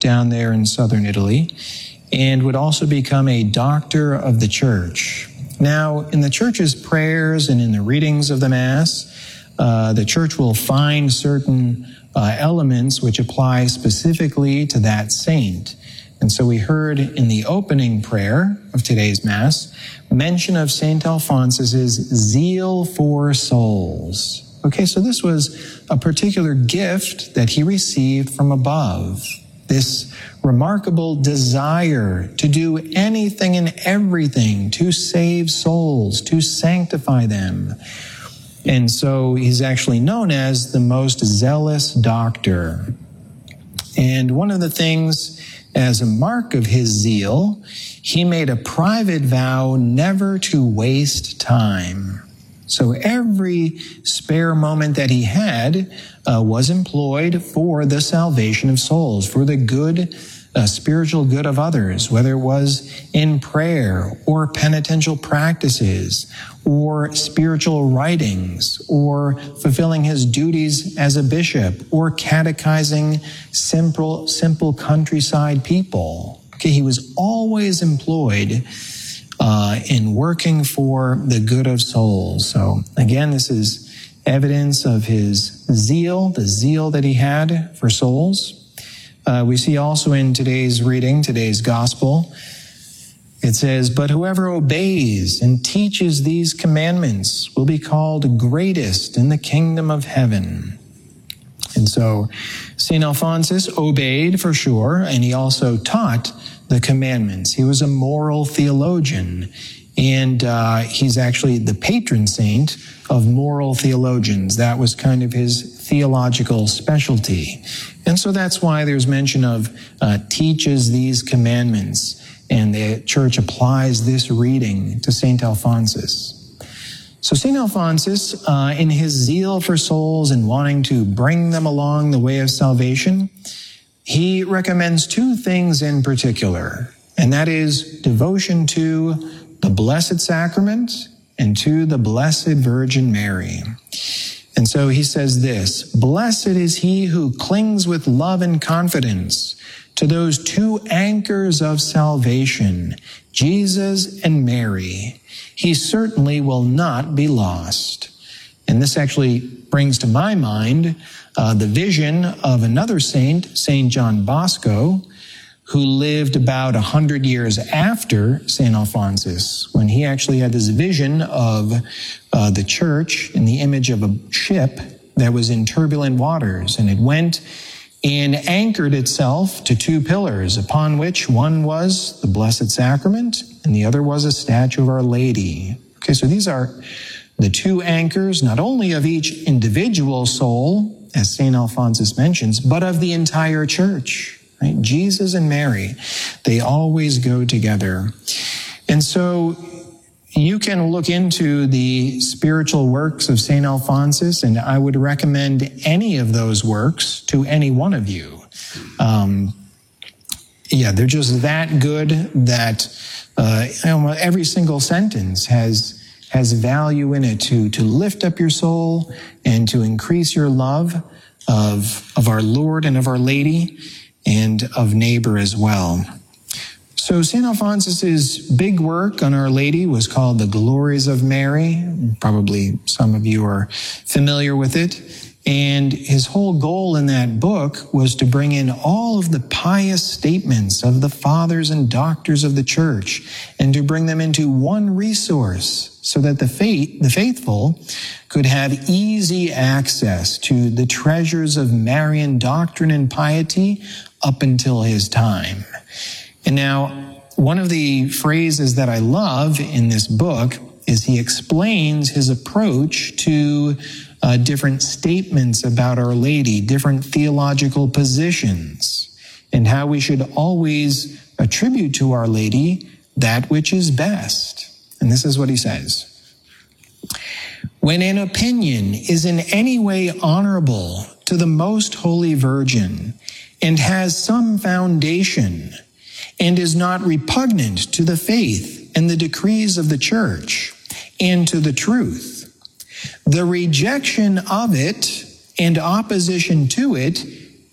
down there in southern Italy, and would also become a doctor of the church. Now, in the church's prayers and in the readings of the Mass, the church will find certain elements which apply specifically to that saint. And so we heard in the opening prayer of today's Mass mention of St. Alphonsus' zeal for souls. Okay, so this was a particular gift that he received from above. This remarkable desire to do anything and everything to save souls, to sanctify them. And so he's actually known as the most zealous doctor. And one of the things, as a mark of his zeal, he made a private vow never to waste time. So every spare moment that he had was employed for the salvation of souls, for the good, spiritual good of others, whether it was in prayer or penitential practices or spiritual writings or fulfilling his duties as a bishop or catechizing simple countryside people. Okay, he was always employed in working for the good of souls. So again, this is evidence of his zeal, the zeal that he had for souls. We see also in today's reading, today's gospel, it says, "But whoever obeys and teaches these commandments will be called greatest in the kingdom of heaven." And so St. Alphonsus obeyed for sure, and he also taught the commandments. He was a moral theologian, and he's actually the patron saint of moral theologians. That was kind of his theological specialty. And so that's why there's mention of teaches these commandments, and the church applies this reading to St. Alphonsus. So St. Alphonsus, in his zeal for souls and wanting to bring them along the way of salvation, he recommends two things in particular, and that is devotion to the Blessed Sacrament and to the Blessed Virgin Mary. And so he says this, "Blessed is he who clings with love and confidence to those two anchors of salvation, Jesus and Mary. He certainly will not be lost." And this actually brings to my mind the vision of another saint, St. John Bosco, who lived about 100 years after St. Alphonsus, when he actually had this vision of the church in the image of a ship that was in turbulent waters, and it went and anchored itself to two pillars, upon which one was the Blessed Sacrament and the other was a statue of Our Lady. Okay, so these are the two anchors, not only of each individual soul, as St. Alphonsus mentions, but of the entire church, right? Jesus and Mary, they always go together. And so you can look into the spiritual works of St. Alphonsus, and I would recommend any of those works to any one of you. They're just that good that every single sentence has value in it to lift up your soul and to increase your love of our Lord and of Our Lady and of neighbor as well. So St. Alphonsus' big work on Our Lady was called The Glories of Mary. Probably some of you are familiar with it. And his whole goal in that book was to bring in all of the pious statements of the fathers and doctors of the church and to bring them into one resource so that the faithful could have easy access to the treasures of Marian doctrine and piety up until his time. And now, one of the phrases that I love in this book is he explains his approach to different statements about Our Lady, different theological positions, and how we should always attribute to Our Lady that which is best. And this is what he says. "When an opinion is in any way honorable to the Most Holy Virgin and has some foundation and is not repugnant to the faith and the decrees of the church and to the truth, the rejection of it and opposition to it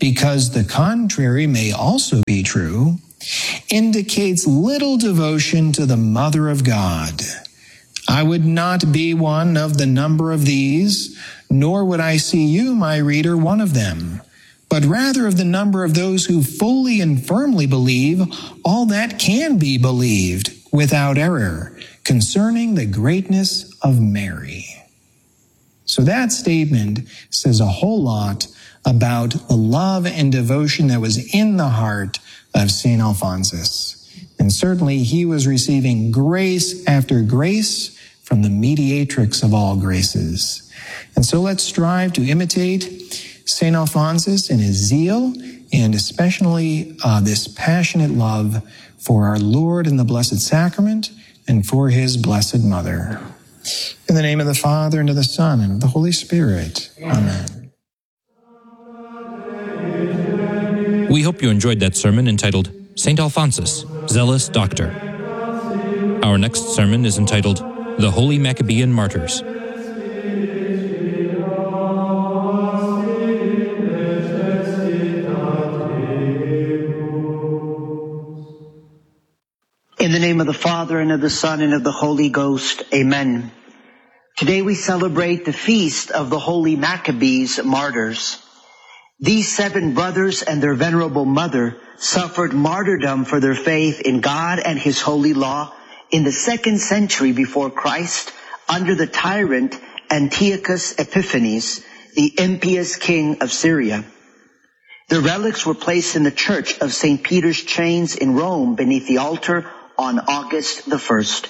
because the contrary may also be true, indicates little devotion to the Mother of God. I would not be one of the number of these, nor would I see you, my reader, one of them, but rather of the number of those who fully and firmly believe all that can be believed without error concerning the greatness of Mary. So that statement says a whole lot about the love and devotion that was in the heart of St. Alphonsus. And certainly he was receiving grace after grace from the mediatrix of all graces. And so let's strive to imitate St. Alphonsus in his zeal and especially this passionate love for our Lord in the Blessed Sacrament and for his Blessed Mother. In the name of the Father, and of the Son, and of the Holy Spirit. Amen. We hope you enjoyed that sermon entitled St. Alphonsus, Zealous Doctor. Our next sermon is entitled The Holy Maccabean Martyrs. In the name of the Father, and of the Son, and of the Holy Ghost. Amen. Today we celebrate the feast of the Holy Maccabees Martyrs. These 7 brothers and their venerable mother suffered martyrdom for their faith in God and his holy law in the 2nd century before Christ under the tyrant Antiochus Epiphanes, the impious king of Syria. Their relics were placed in the church of St. Peter's Chains in Rome beneath the altar on August the 1st.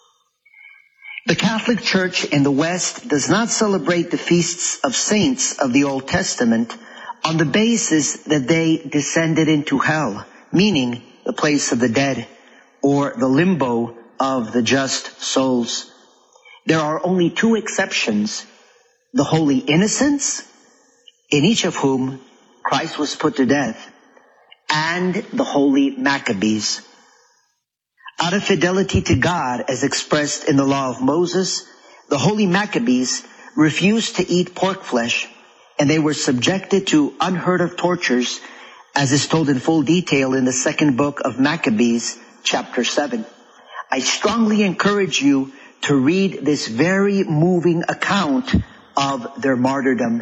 The Catholic Church in the West does not celebrate the feasts of saints of the Old Testament on the basis that they descended into hell, meaning the place of the dead, or the limbo of the just souls. There are only 2 exceptions: the holy innocents, in each of whom Christ was put to death, and the holy Maccabees. Out of fidelity to God as expressed in the law of Moses, the holy Maccabees refused to eat pork flesh, and they were subjected to unheard of tortures, as is told in full detail in the 2nd book of Maccabees, chapter 7. I strongly encourage you to read this very moving account of their martyrdom.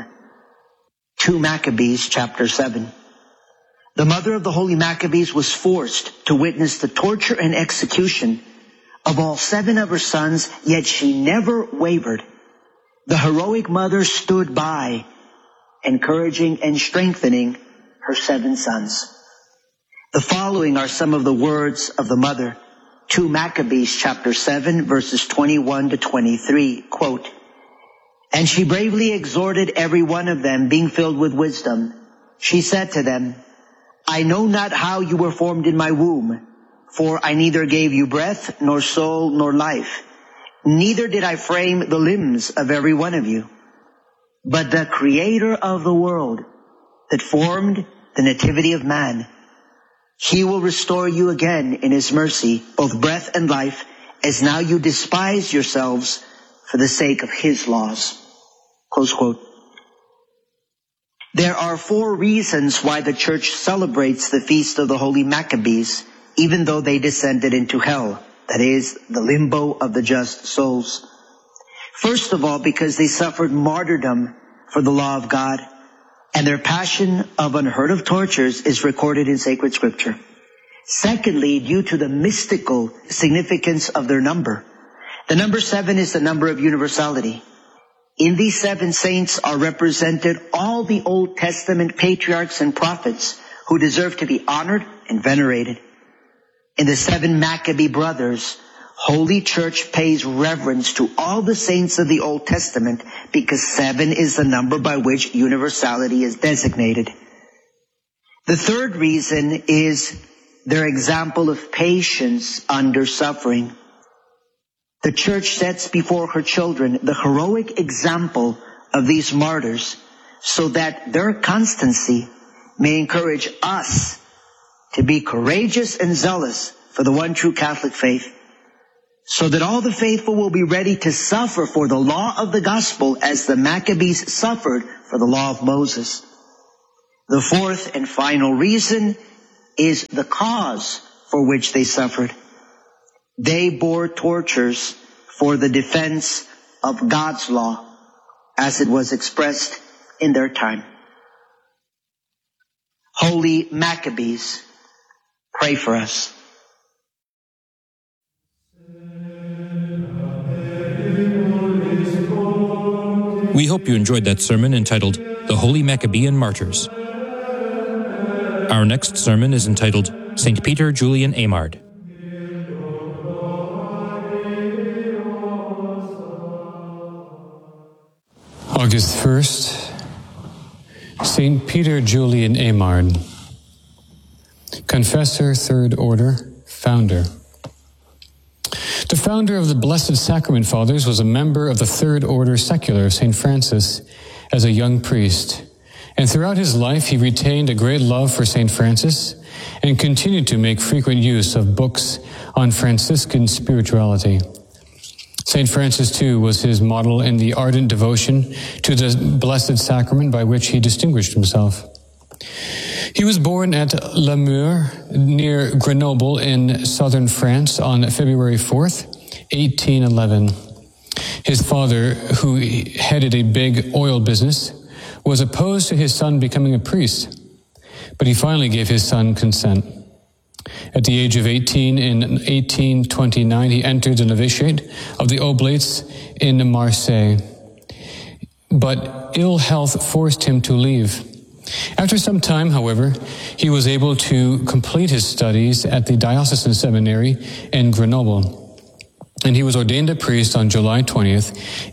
2 Maccabees, chapter 7. The mother of the holy Maccabees was forced to witness the torture and execution of all 7 of her sons, yet she never wavered. The heroic mother stood by, encouraging and strengthening her 7 sons. The following are some of the words of the mother. 2 Maccabees chapter 7 verses 21 to 23, quote, "And she bravely exhorted every one of them, being filled with wisdom. She said to them, I know not how you were formed in my womb, for I neither gave you breath, nor soul, nor life. Neither did I frame the limbs of every one of you. But the Creator of the world that formed the nativity of man, he will restore you again in his mercy, both breath and life, as now you despise yourselves for the sake of his laws." Close quote. There are 4 reasons why the church celebrates the feast of the holy Maccabees, even though they descended into hell, that is, the limbo of the just souls. First of all, because they suffered martyrdom for the law of God, and their passion of unheard of tortures is recorded in sacred scripture. Secondly, due to the mystical significance of their number. The number 7 is the number of universality. In these 7 saints are represented all the Old Testament patriarchs and prophets who deserve to be honored and venerated. In the 7 Maccabee brothers, Holy Church pays reverence to all the saints of the Old Testament because 7 is the number by which universality is designated. The third reason is their example of patience under suffering. The church sets before her children the heroic example of these martyrs so that their constancy may encourage us to be courageous and zealous for the one true Catholic faith, so that all the faithful will be ready to suffer for the law of the gospel as the Maccabees suffered for the law of Moses. The fourth and final reason is the cause for which they suffered. They bore tortures for the defense of God's law as it was expressed in their time. Holy Maccabees, pray for us. We hope you enjoyed that sermon entitled The Holy Maccabean Martyrs. Our next sermon is entitled St. Peter Julian Eymard. August 1st, St. Peter Julian Eymard, Confessor, Third Order, Founder. The founder of the Blessed Sacrament Fathers was a member of the Third Order Secular of St. Francis as a young priest, and throughout his life he retained a great love for St. Francis and continued to make frequent use of books on Franciscan spirituality. St. Francis, too, was his model in the ardent devotion to the Blessed Sacrament by which he distinguished himself. He was born at Lamure, near Grenoble in southern France on February 4th, 1811. His father, who headed a big oil business, was opposed to his son becoming a priest, but he finally gave his son consent. At the age of 18, in 1829, he entered the novitiate of the Oblates in Marseille, but ill health forced him to leave. After some time, however, he was able to complete his studies at the Diocesan Seminary in Grenoble, and he was ordained a priest on July 20th,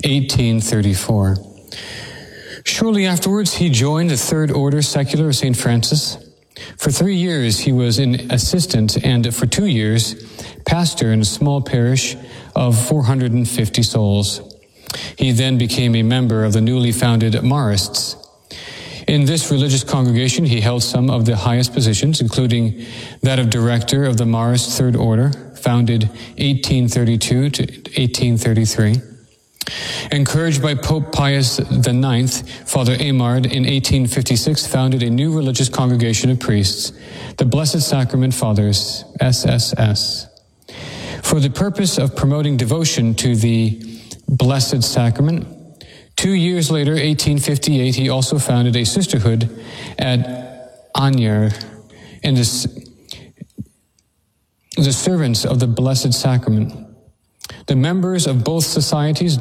1834. Shortly afterwards, he joined the Third Order Secular of St. Francis. For 3 years, he was an assistant, and for 2 years, pastor in a small parish of 450 souls. He then became a member of the newly founded Marists. In this religious congregation, he held some of the highest positions, including that of director of the Marist Third Order, founded 1832 to 1833. Encouraged by Pope Pius IX, Father Eymard in 1856 founded a new religious congregation of priests, the Blessed Sacrament Fathers, SSS. For the purpose of promoting devotion to the Blessed Sacrament, 2 years later, 1858, he also founded a sisterhood at Agnières in the servants of the Blessed Sacrament. The members of both societies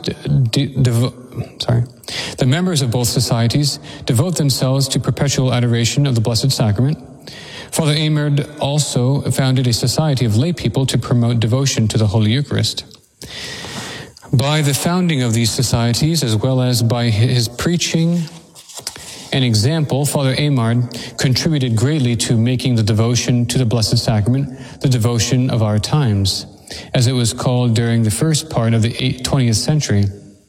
devote themselves to perpetual adoration of the Blessed Sacrament. Father Eymard also founded a society of lay people to promote devotion to the Holy Eucharist. By the founding of these societies, as well as by his preaching and example, Father Eymard contributed greatly to making the devotion to the Blessed Sacrament the devotion of our times, as it was called during the first part of the 20th century.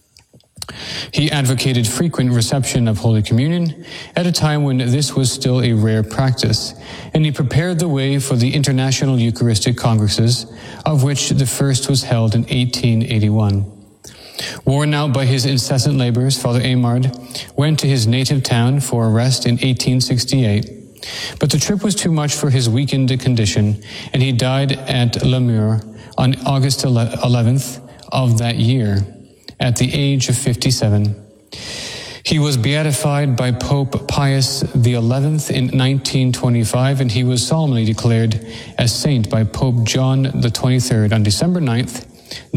He advocated frequent reception of Holy Communion at a time when this was still a rare practice, and he prepared the way for the International Eucharistic Congresses, of which the first was held in 1881. Worn out by his incessant labors, Father Eymard went to his native town for a rest in 1868, but the trip was too much for his weakened condition, and he died at Lamure on August 11th of that year, at the age of 57. He was beatified by Pope Pius XI in 1925, and he was solemnly declared as saint by Pope John XXIII on December 9th,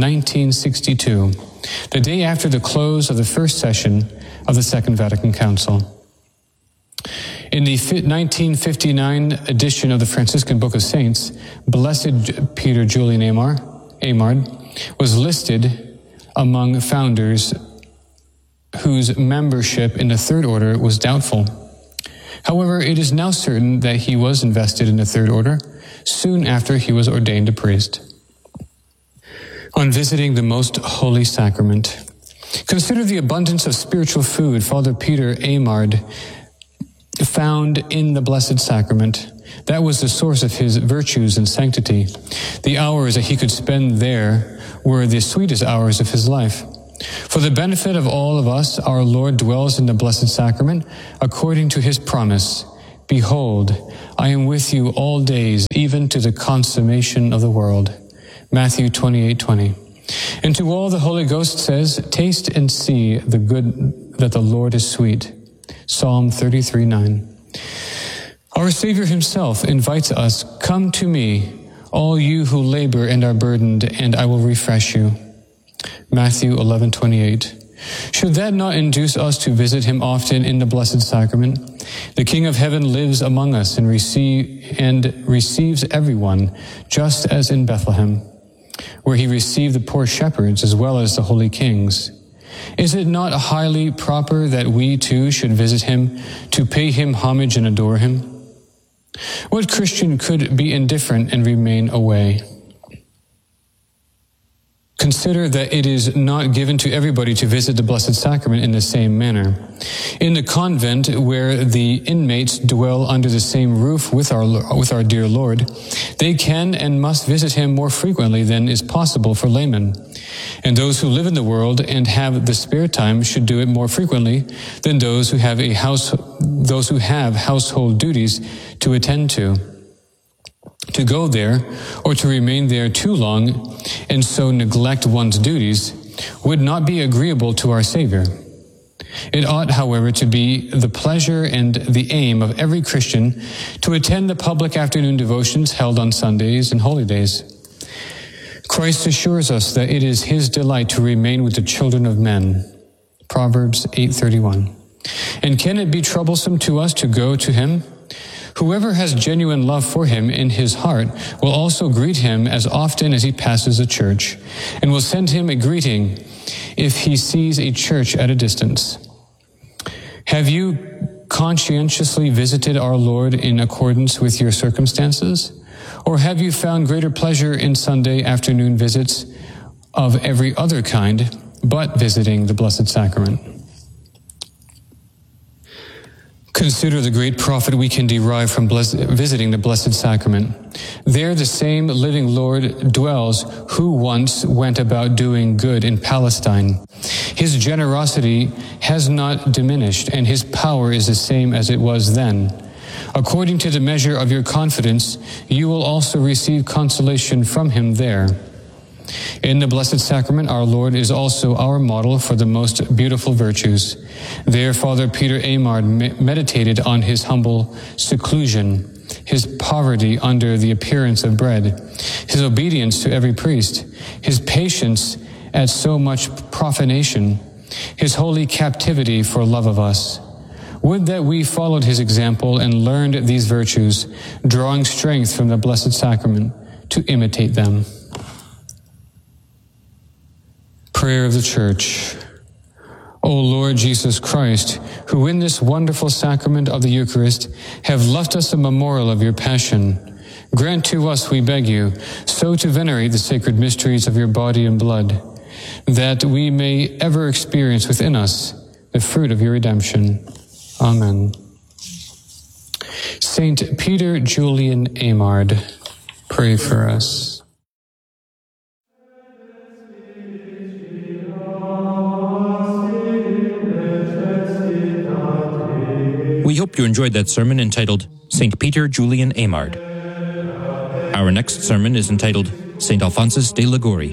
1962, the day after the close of the first session of the Second Vatican Council. In the 1959 edition of the Franciscan Book of Saints, Blessed Peter Julian Eymard was listed among founders whose membership in the Third Order was doubtful. However, it is now certain that he was invested in the Third Order soon after he was ordained a priest. On visiting the Most Holy Sacrament, consider the abundance of spiritual food Father Peter Eymard found in the Blessed Sacrament. That was the source of his virtues and sanctity. The hours that he could spend there were the sweetest hours of his life. For the benefit of all of us, our Lord dwells in the Blessed Sacrament according to his promise Behold, I am with you all days, even to the consummation of the world. Matthew 28:20. And to all the Holy Ghost says, taste and see the good that the Lord is sweet. Psalm 33:9. Our Savior himself invites us, come to me, all you who labor and are burdened, and I will refresh you. Matthew 11:28. Should that not induce us to visit him often in the Blessed Sacrament? The King of Heaven lives among us and receives everyone, just as in Bethlehem, where he received the poor shepherds as well as the holy kings. Is it not highly proper that we too should visit him, to pay him homage and adore him? What Christian could be indifferent and remain away? Consider that it is not given to everybody to visit the Blessed Sacrament in the same manner. In the convent where the inmates dwell under the same roof with our dear Lord, they can and must visit him more frequently than is possible for laymen. And those who live in the world and have the spare time should do it more frequently than those who have household duties to attend to. To go there or to remain there too long and so neglect one's duties would not be agreeable to our Savior. It ought, however, to be the pleasure and the aim of every Christian to attend the public afternoon devotions held on Sundays and holy days. Christ assures us that it is his delight to remain with the children of men. Proverbs 8:31. And can it be troublesome to us to go to him? Whoever has genuine love for him in his heart will also greet him as often as he passes a church, and will send him a greeting if he sees a church at a distance. Have you conscientiously visited our Lord in accordance with your circumstances? Or have you found greater pleasure in Sunday afternoon visits of every other kind, but visiting the Blessed Sacrament? Consider the great profit we can derive from visiting the Blessed Sacrament. There the same living Lord dwells who once went about doing good in Palestine. His generosity has not diminished, and his power is the same as it was then. According to the measure of your confidence, you will also receive consolation from him there. In the Blessed Sacrament, our Lord is also our model for the most beautiful virtues. There, Father Peter Aymard meditated on his humble seclusion, his poverty under the appearance of bread, his obedience to every priest, his patience at so much profanation, his holy captivity for love of us. Would that we followed his example and learned these virtues, drawing strength from the Blessed Sacrament to imitate them. Prayer of the Church. O Lord Jesus Christ, who in this wonderful sacrament of the Eucharist have left us a memorial of your passion, grant to us, we beg you, so to venerate the sacred mysteries of your body and blood, that we may ever experience within us the fruit of your redemption. Amen. Saint Peter Julian Aymard, pray for us. We hope you enjoyed that sermon entitled St. Peter Julian Aymard. Our next sermon is entitled St. Alphonsus de Liguori.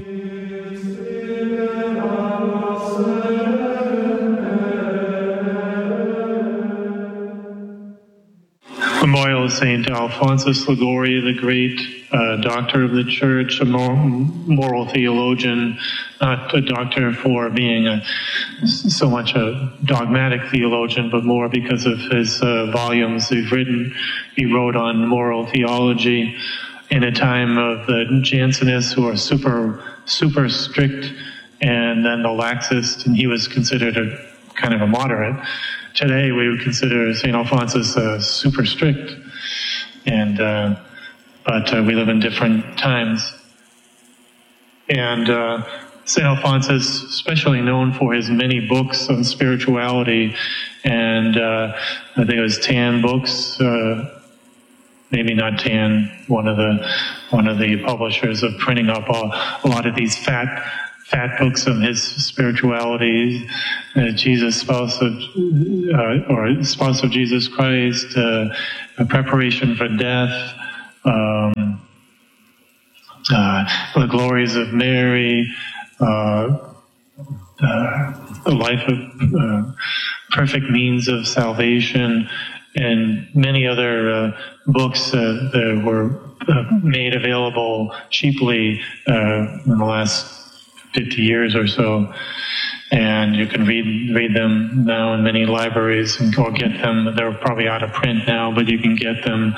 Memorial of St. Alphonsus Liguori, the great doctor of the Church, a moral theologian, not a doctor for being so much a dogmatic theologian, but more because of his volumes he's written. He wrote on moral theology in a time of the Jansenists, who are super strict, and then the laxists, and he was considered a kind of a moderate. Today, we would consider St. Alphonsus super strict, and but we live in different times. And St. Alphonsus, especially known for his many books on spirituality, and I think it was Tan Books, maybe not Tan, one of the publishers of printing up a lot of these fat fat books on his spirituality, Jesus, spouse of Jesus Christ, a preparation for death, the glories of Mary, the life of perfect means of salvation, and many other books that were made available cheaply in the last 50 years or so. And you can read them now in many libraries or get them. They're probably out of print now, but you can get them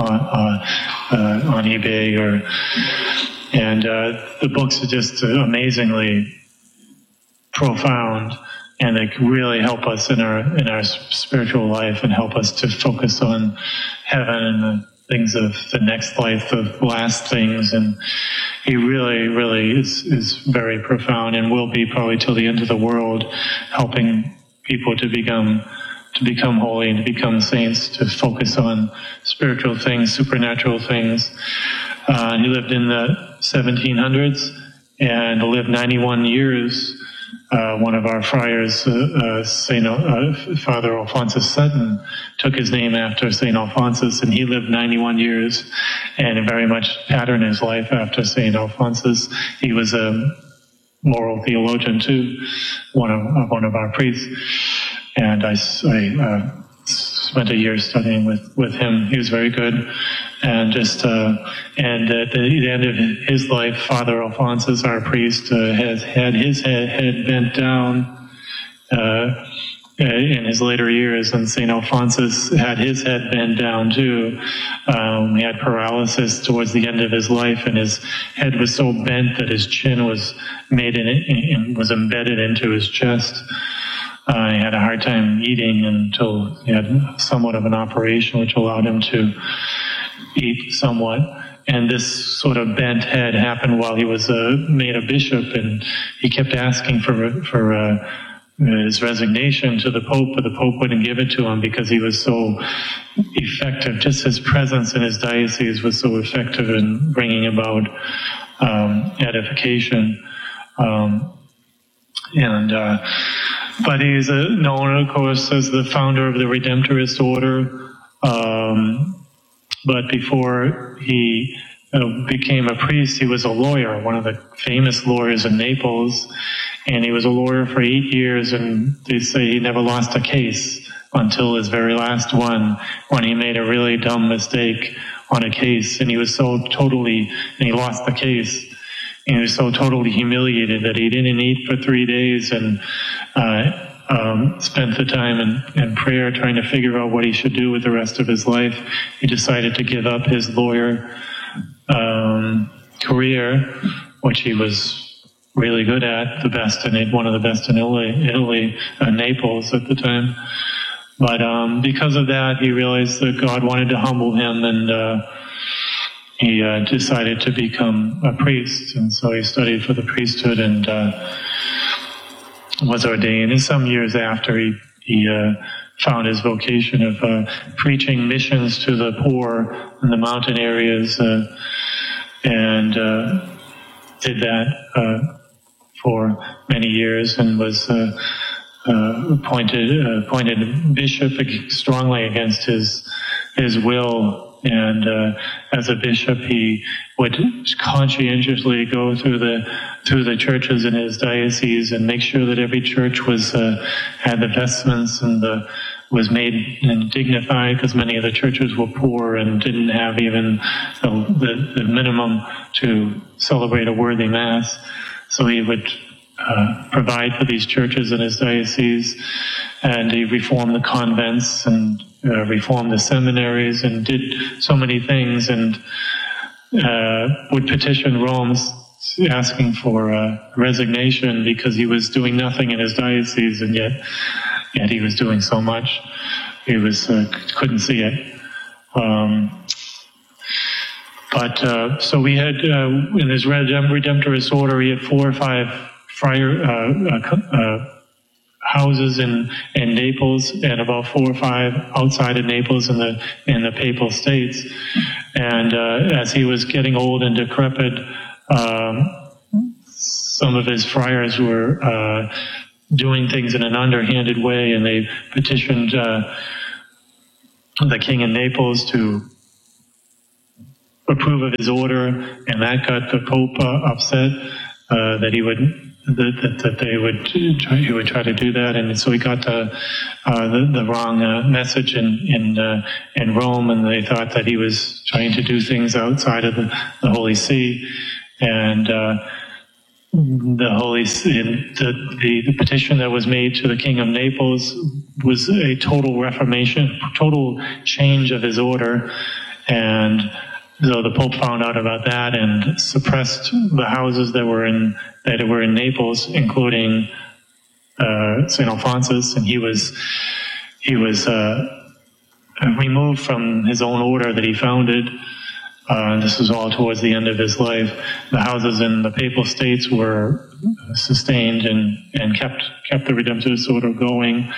on eBay and the books are just amazingly profound, and they really help us in our spiritual life and help us to focus on heaven and the things of the next life, the last things. And he really is very profound and will be probably till the end of the world, helping people to become holy and to become saints, to focus on spiritual things, supernatural things. He lived in the 1700s and lived 91 years. One of our friars, Father Alphonsus Sutton, took his name after St. Alphonsus, and he lived 91 years and very much patterned his life after St. Alphonsus. He was a moral theologian too, one of our priests, and I spent a year studying with him. He was very good, and and at the end of his life, Father Alphonsus, our priest, has had his head bent down in his later years, and St. Alphonsus had his head bent down too. He had paralysis towards the end of his life, and his head was so bent that his chin was was embedded into his chest. He had a hard time eating until he had somewhat of an operation which allowed him to eat somewhat. And this sort of bent head happened while he was made a bishop, and he kept asking for his resignation to the Pope, but the Pope wouldn't give it to him because he was so effective. Just his presence in his diocese was so effective in bringing about edification. But he's known, of course, as the founder of the Redemptorist order. But before he became a priest, he was a lawyer, one of the famous lawyers in Naples. And he was a lawyer for 8 years, and they say he never lost a case until his very last one, when he made a really dumb mistake on a case. And he was and he lost the case. And he was so totally humiliated that he didn't eat for 3 days, and spent the time in prayer trying to figure out what he should do with the rest of his life. He decided to give up his lawyer career, which he was really good at, one of the best in Italy, Naples at the time. But because of that, he realized that God wanted to humble him, and he decided to become a priest. And so he studied for the priesthood and was ordained. And some years after, he found his vocation of preaching missions to the poor in the mountain areas, and did that for many years, and was appointed bishop strongly against his will. And as a bishop, he would conscientiously go through the churches in his diocese and make sure that every church had the vestments and was made and dignified, because many of the churches were poor and didn't have even the minimum to celebrate a worthy mass. So he would provide for these churches in his diocese, and he reformed the convents and reformed the seminaries and did so many things, and would petition Rome asking for resignation because he was doing nothing in his diocese, and yet he was doing so much. He couldn't see it. So we had in his Redemptorist order, he had 4 or 5 friar houses in Naples, and about 4 or 5 outside of Naples in the Papal States. And as he was getting old and decrepit, some of his friars were doing things in an underhanded way, and they petitioned the king in Naples to approve of his order, and that got the Pope upset that he would try to do that, and so he got the wrong message in Rome, and they thought that he was trying to do things outside of the Holy See, and the Holy See, the petition that was made to the King of Naples was a total reformation, total change of his order, and so the Pope found out about that and suppressed the houses that were in Naples, including St. Alphonsus, and he was removed from his own order that he founded. This was all towards the end of his life. The houses in the Papal States were sustained and kept the Redemptorist order going.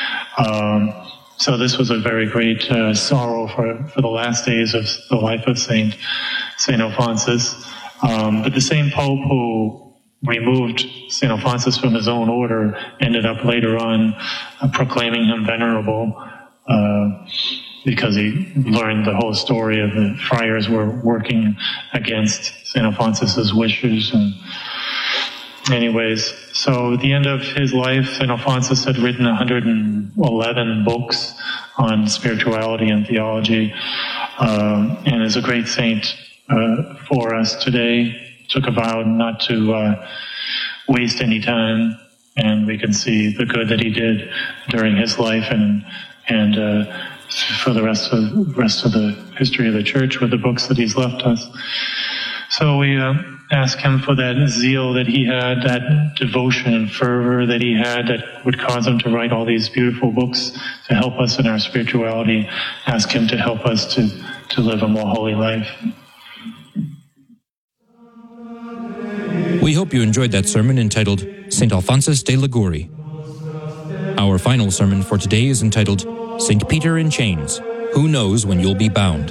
So this was a very great sorrow for the last days of the life of Saint Alphonsus. But the same Pope who removed St. Alphonsus from his own order ended up later on proclaiming him venerable because he learned the whole story of the friars were working against St. Alphonsus's wishes. And anyways, so at the end of his life, St. Alphonsus had written 111 books on spirituality and theology, and is a great saint for us today. Took a vow not to waste any time, and we can see the good that he did during his life and for the rest of the history of the Church with the books that he's left us. So we ask him for that zeal that he had, that devotion and fervor that he had that would cause him to write all these beautiful books to help us in our spirituality. Ask him to help us to live a more holy life. We hope you enjoyed that sermon entitled St. Alphonsus de Liguori. Our final sermon for today is entitled St. Peter in Chains. Who knows when you'll be bound?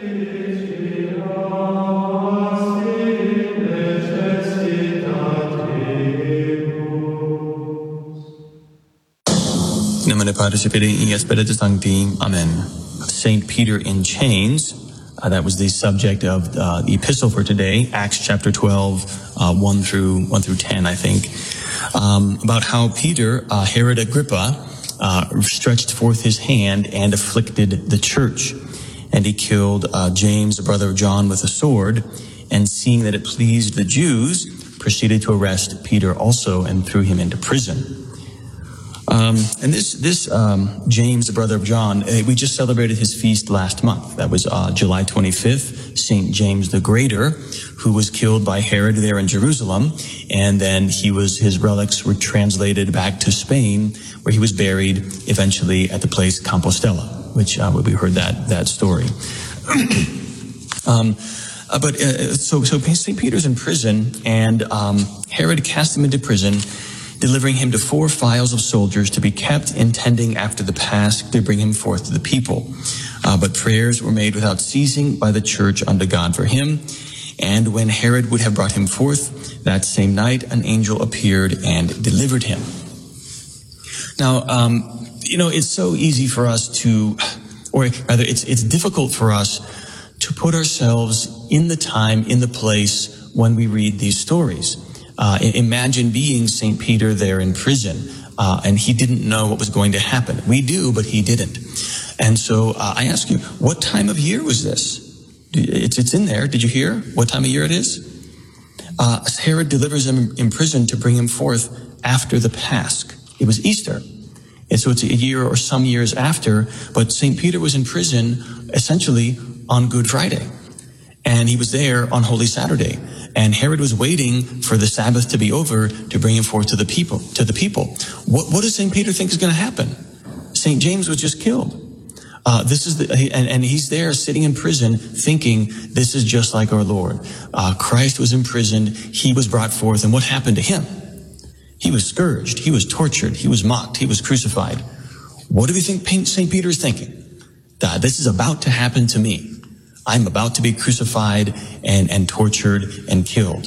Nomine Patris et Filii et Spiritus Sancti. Amen. St. Peter in Chains. That was the subject of the epistle for today, Acts chapter 12, 1 through 10, I think, about how Peter, Herod Agrippa, stretched forth his hand and afflicted the church. And he killed James, the brother of John, with a sword, and seeing that it pleased the Jews, proceeded to arrest Peter also and threw him into prison. And this James, the brother of John, we just celebrated his feast last month. That was July 25th, St. James the Greater, who was killed by Herod there in Jerusalem. And then his relics were translated back to Spain, where he was buried eventually at the place Compostela, which we heard that story. So St. Peter's in prison, and Herod cast him into prison, delivering him to 4 files of soldiers to be kept intending after the Pasch to bring him forth to the people. But prayers were made without ceasing by the church unto God for him. And when Herod would have brought him forth, that same night an angel appeared and delivered him. Now, it's so easy for us to, or rather it's difficult for us to put ourselves in the time, in the place when we read these stories. Imagine being St. Peter there in prison, and he didn't know what was going to happen. We do, but he didn't. And so I ask you, what time of year was this? It's in there. Did you hear what time of year it is? Herod delivers him in prison to bring him forth after the Pasch. It was Easter. And so it's a year or some years after, but St. Peter was in prison essentially on Good Friday. And he was there on Holy Saturday. And Herod was waiting for the Sabbath to be over to bring him forth to the people. What does St. Peter think is going to happen? St. James was just killed. And he's there sitting in prison thinking this is just like our Lord. Christ was imprisoned. He was brought forth. And what happened to him? He was scourged. He was tortured. He was mocked. He was crucified. What do we think St. Peter is thinking? This is about to happen to me. I'm about to be crucified and tortured and killed.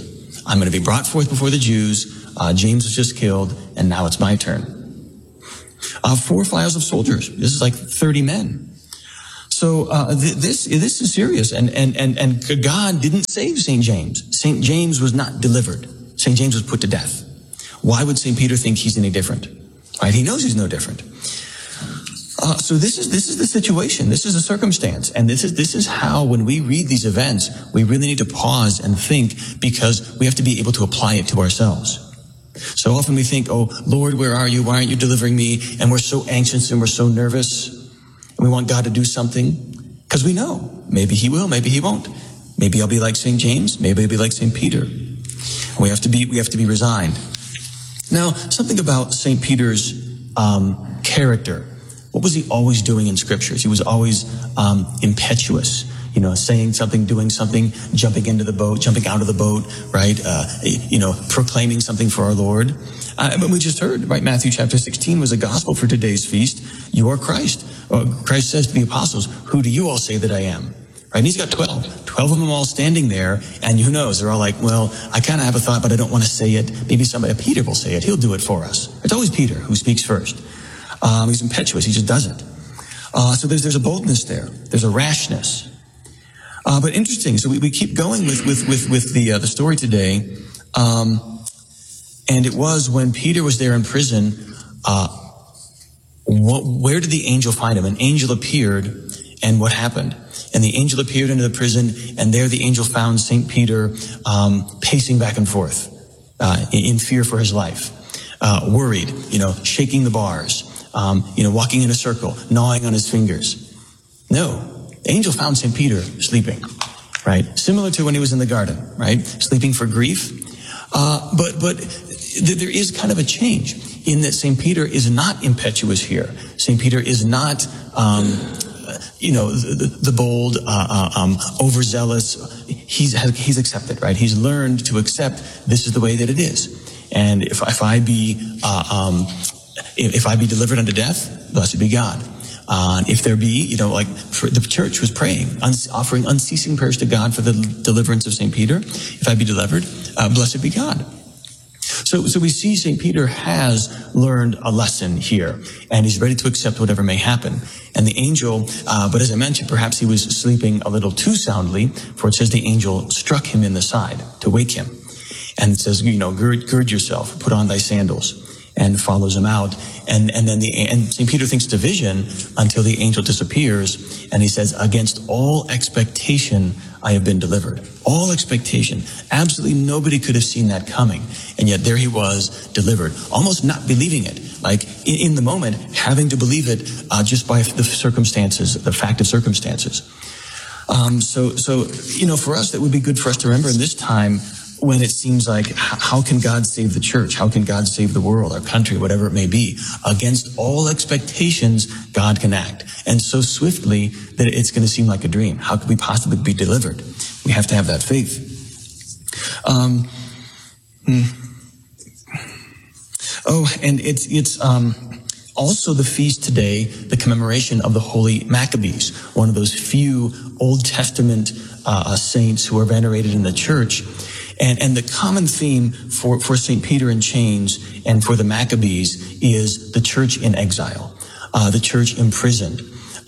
I'm going to be brought forth before the Jews. James was just killed, and now it's my turn. 4 files of soldiers. This is like 30 men. So this is serious, and God didn't save St. James. St. James was not delivered. St. James was put to death. Why would St. Peter think he's any different? Right? He knows he's no different. So this is the situation. This is the circumstance, and this is how, when we read these events, we really need to pause and think, because we have to be able to apply it to ourselves. So often we think, oh, Lord, where are you? Why aren't you delivering me? And we're so anxious and we're so nervous. And we want God to do something, because we know maybe he will, maybe he won't. Maybe I'll be like St. James. Maybe I'll be like St. Peter. We have to be resigned. Now, something about St. Peter's character. What was he always doing in scriptures? He was always impetuous. Saying something, doing something, jumping into the boat, jumping out of the boat, right? Proclaiming something for our Lord. But we just heard, right? Matthew chapter 16 was a gospel for today's feast. You are Christ. Christ says to the apostles, who do you all say that I am? Right? And he's got 12 of them all standing there. And who knows? They're all like, well, I kind of have a thought, but I don't want to say it. Maybe Peter will say it. He'll do it for us. It's always Peter who speaks first. He's impetuous. He just does it. So there's a boldness there. There's a rashness. But interesting. So we keep going with the story today. And it was when Peter was there in prison. Where did the angel find him? An angel appeared, and what happened? And the angel appeared into the prison, and there the angel found St. Peter pacing back and forth in fear for his life, worried, shaking the bars, walking in a circle, gnawing on his fingers. No. The angel found St. Peter sleeping, right? Similar to when he was in the garden, right? Sleeping for grief. But there is kind of a change in that St. Peter is not impetuous here. St. Peter is not, the bold, overzealous. He's accepted, right? He's learned to accept this is the way that it is. And if I be delivered unto death, blessed be God. If there be, the church was praying, offering unceasing prayers to God for the deliverance of St. Peter. If I be delivered, blessed be God. So we see St. Peter has learned a lesson here, and he's ready to accept whatever may happen. And the angel, but as I mentioned, perhaps he was sleeping a little too soundly, for it says the angel struck him in the side to wake him. And it says, gird yourself, put on thy sandals, and follows him out. And St. Peter thinks it's a vision until the angel disappears, and he says, against all expectation, I have been delivered. All expectation. Absolutely nobody could have seen that coming. And yet there he was, delivered, almost not believing it. Like in the moment, having to believe it just by the circumstances, the fact of circumstances. So for us, that would be good for us to remember in this time, when it seems like, how can God save the church? How can God save the world, our country, whatever it may be? Against all expectations, God can act. And so swiftly that it's going to seem like a dream. How could we possibly be delivered? We have to have that faith. And it's also the feast today, the commemoration of the Holy Maccabees, one of those few Old Testament saints who are venerated in the church. And the common theme for St. Peter in chains and for the Maccabees is the church in exile, the church imprisoned.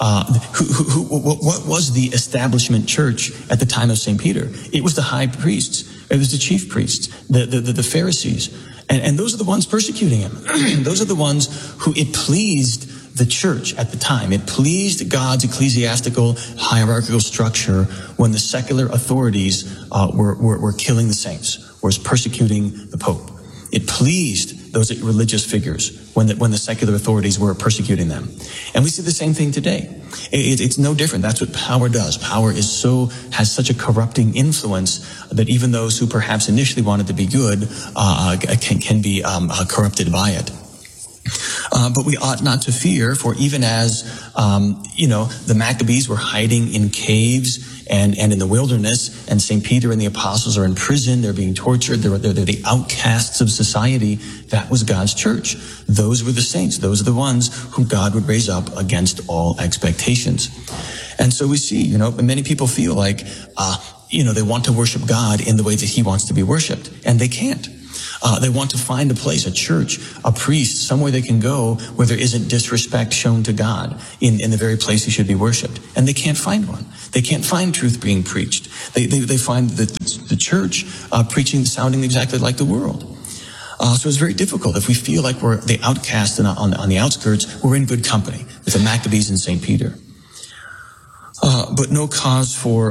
What was the establishment church at the time of St. Peter? It was the high priests. It was the chief priests, the Pharisees. And those are the ones persecuting him. Those are the ones who it pleased the church at the time. It pleased God's ecclesiastical hierarchical structure when the secular authorities were killing the saints, was persecuting the Pope. It pleased those religious figures when the secular authorities were persecuting them. And we see the same thing today. It's no different. That's what power does. Power has such a corrupting influence that even those who perhaps initially wanted to be good can be corrupted by it. But we ought not to fear, for even as, the Maccabees were hiding in caves and in the wilderness, and St. Peter and the apostles are in prison, they're being tortured, they're the outcasts of society, that was God's church. Those were the saints. Those are the ones who God would raise up against all expectations. And so we see, many people feel like, they want to worship God in the way that he wants to be worshiped, and they can't. They want to find a place, a church, a priest, somewhere they can go where there isn't disrespect shown to God in the very place he should be worshipped. And they can't find one. They can't find truth being preached. They find the church preaching, sounding exactly like the world. So it's very difficult. If we feel like we're the outcast on the outskirts, we're in good company with the Maccabees and St. Peter. But no cause for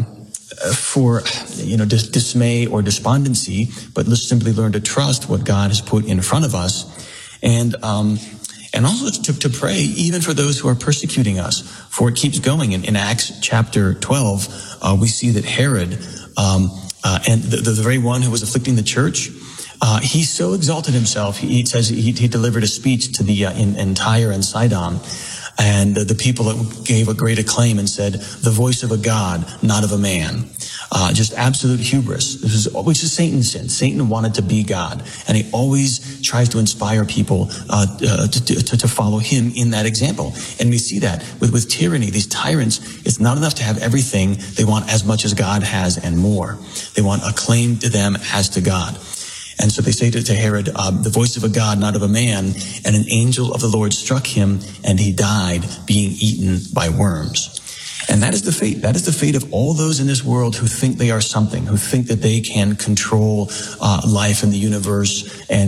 dismay or despondency, but let's simply learn to trust what God has put in front of us, and also to pray even for those who are persecuting us. For it keeps going. In Acts chapter 12, we see that Herod, and the very one who was afflicting the church, he so exalted himself. He says he delivered a speech to the in Tyre and Sidon. And the people gave a great acclaim and said, "The voice of a God, not of a man." Just absolute hubris, which is Satan's sin. Satan wanted to be God, and he always tries to inspire people to follow him in that example. And we see that with tyranny. These tyrants, it's not enough to have everything. They want as much as God has and more. They want a claim to them as to God. And so they say to Herod, "The voice of a God, not of a man." And an angel of the Lord struck him, and he died, being eaten by worms. And that is the fate. That is the fate of all those in this world who think they are something, who think that they can control life in the universe and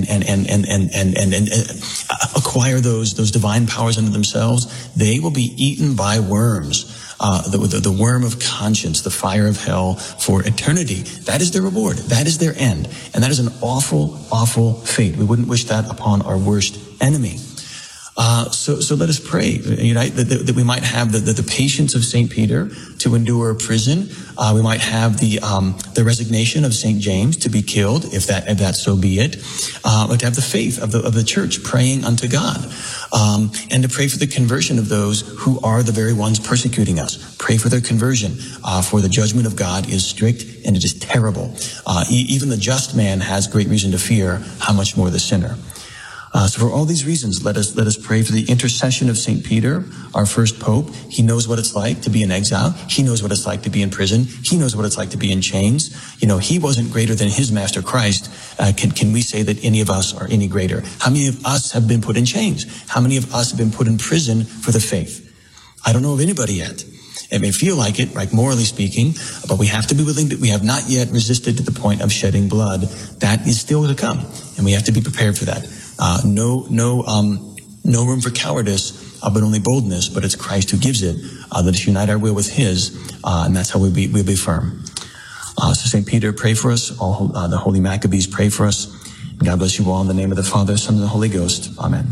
acquire those divine powers unto themselves. They will be eaten by worms. The worm of conscience, the fire of hell for eternity. That is their reward. That is their end. And that is an awful, awful fate. We wouldn't wish that upon our worst enemy. So let us pray, that we might have the patience of St. Peter to endure prison. We might have the resignation of St. James to be killed, if that so be it. But to have the faith of the church praying unto God. And to pray for the conversion of those who are the very ones persecuting us. Pray for their conversion, for the judgment of God is strict and it is terrible. Even the just man has great reason to fear, how much more the sinner. So for all these reasons, let us pray for the intercession of St. Peter, our first pope. He knows what it's like to be in exile. He knows what it's like to be in prison. He knows what it's like to be in chains. He wasn't greater than his master Christ. Can we say that any of us are any greater? How many of us have been put in chains? How many of us have been put in prison for the faith? I don't know of anybody yet. It may feel like it, right, morally speaking, but we have to be willing we have not yet resisted to the point of shedding blood. That is still to come, and we have to be prepared for that. No room for cowardice, but only boldness. But it's Christ who gives it. Let us unite our will with His, and that's how we'll be firm. So St. Peter, pray for us. All the holy Maccabees, pray for us. And God bless you all in the name of the Father, Son, and the Holy Ghost. Amen.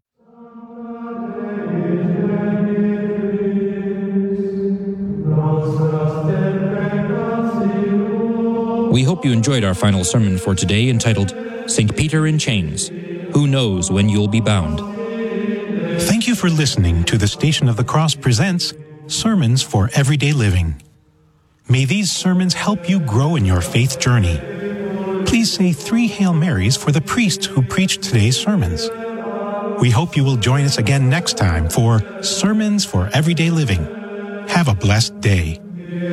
We hope you enjoyed our final sermon for today, entitled St. Peter in Chains. Who knows when you'll be bound? Thank you for listening to the Station of the Cross presents Sermons for Everyday Living. May these sermons help you grow in your faith journey. Please say 3 Hail Marys for the priest who preached today's sermons. We hope you will join us again next time for Sermons for Everyday Living. Have a blessed day.